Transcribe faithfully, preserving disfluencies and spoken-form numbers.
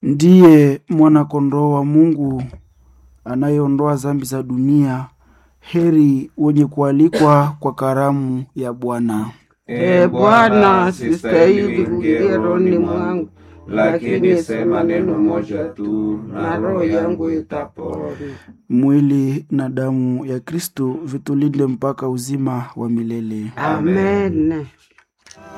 Ndiye mwana kondoo wa Mungu anayeondoa dhambi za dunia. Heri wenye kualikwa kwa karamu ya Bwana. E Bwana, sistahili kuingia rohoni mwangu, lakini sema neno moja tu na roho yangu itapona. Mwili na damu ya Kristo vitulinde mpaka uzima wa milele. Amen.